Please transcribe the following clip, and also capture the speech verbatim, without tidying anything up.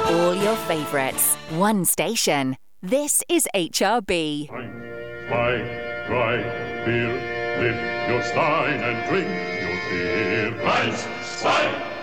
All your favourites. One station. This is H R B. Eins, zwei, drei, vier. Lift your stein and drink your beer. Eins, zwei,